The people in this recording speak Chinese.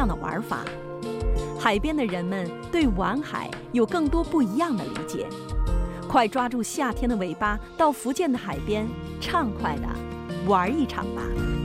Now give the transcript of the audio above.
样的玩法。海边的人们对玩海有更多不一样的理解。快抓住夏天的尾巴，到福建的海边畅快地玩一场吧。